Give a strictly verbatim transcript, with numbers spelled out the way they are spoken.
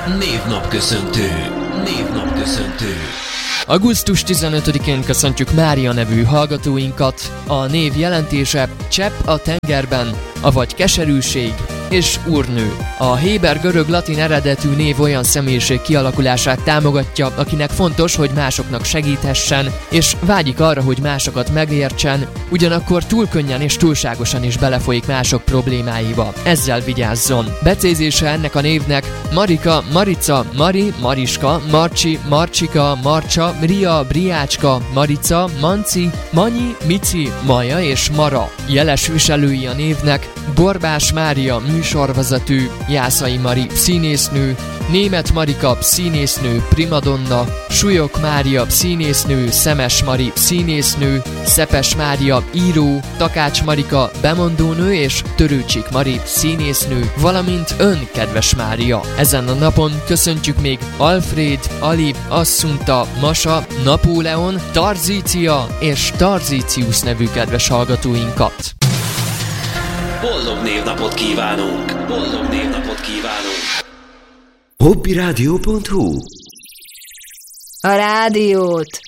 Névnapköszöntő. Névnapköszöntő. augusztus tizenötödikén köszöntjük Mária nevű hallgatóinkat. A név jelentése csepp a tengerben, avagy keserűség és úrnő. A héber-görög-latin eredetű név olyan személyiség kialakulását támogatja, akinek fontos, hogy másoknak segíthessen, és vágyik arra, hogy másokat megértsen, ugyanakkor túl könnyen és túlságosan is belefolyik mások problémáiba. Ezzel vigyázzon. Becézése ennek a névnek Marika, Marica, Mari, Mariska, Marcsi, Marcsika, Marcsa, Ria, Briácska, Marica, Manci, Manyi, Mici, Maja és Mara. Jeles viselői a névnek Borbás Mária, műsorvezető, Jászai Mari, színésznő, Németh Marika, színésznő, primadonna, Súlyog Mária, színésznő, Szemes Mari, színésznő, Szepes Mária, író, Takács Marika, bemondónő és Törőcsik Mari, színésznő, valamint ön, kedves Mária. Ezen a napon köszöntjük még Alfred, Ali, Assunta, Masa, Napóleon, Tarzícia és Tarzícius nevű kedves hallgatóinkat. Boldog névnapot kívánunk! Boldog névnapot kívánunk! hobbyradio pont hu A rádiót